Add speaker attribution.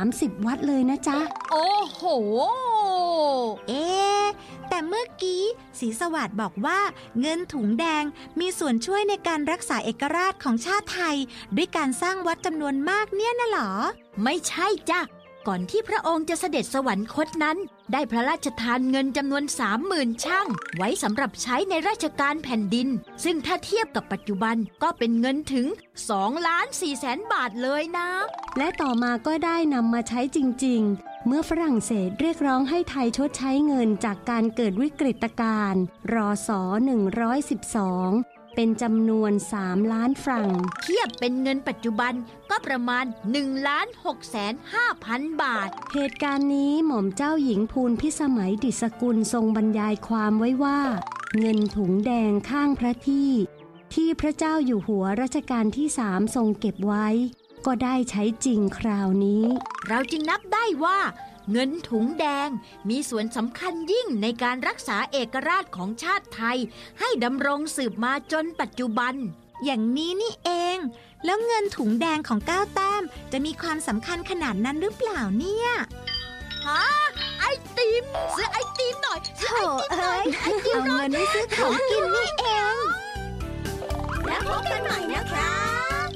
Speaker 1: 30 วัดเลยนะจ๊ะ
Speaker 2: โอ้โห
Speaker 3: แต่เมื่อกี้ศรีสวัสดิ์บอกว่าเงินถุงแดงมีส่วนช่วยในการรักษาเอกราชของชาติไทยด้วยการสร้างวัดจำนวนมากเนี่ยนะหรอ
Speaker 2: ไม่ใช่จ้ะก่อนที่พระองค์จะเสด็จสวรรคตนั้นได้พระราชทานเงินจำนวน 30,000 ชั่งไว้สำหรับใช้ในราชการแผ่นดินซึ่งถ้าเทียบกับปัจจุบันก็เป็นเงินถึง 2,400,000 บาทเลยนะ
Speaker 1: และต่อมาก็ได้นำมาใช้จริงๆเมื่อฝรั่งเศสเรียกร้องให้ไทยชดใช้เงินจากการเกิดวิกฤตการณ์รศ112เป็นจำนวน3 ล้านฟรัง
Speaker 2: เทียบเป็นเงินปัจจุบันก็ประมาณ 1,650,000 บาท
Speaker 1: เหตุการณ์นี้หม่อมเจ้าหญิงภูลพิสมัยดิษกุลทรงบรรยายความไว้ว่าเงินถุงแดงข้างพระที่พระเจ้าอยู่หัวรัชกาลที่3ทรงเก็บไว้ก็ได้ใช้จริงคราวนี้
Speaker 2: เราจึงนับได้ว่าเงินถุงแดงมีส่วนสำคัญยิ่งในการรักษาเอกราชของชาติไทยให้ดำรงสืบมาจนปัจจุบัน
Speaker 3: อย่างนี้นี่เองแล้วเงินถุงแดงของก้าวแต้มจะมีความสำคัญขนาดนั้นหรือเปล่าเนี่ย
Speaker 2: ฮะไอติมซื้อไอติมหน่อยซื้อไอติมหน่อย
Speaker 3: เอาเงินไปซื้อของกินนี่เอง
Speaker 2: แล้วพบกันใหม่นะครับ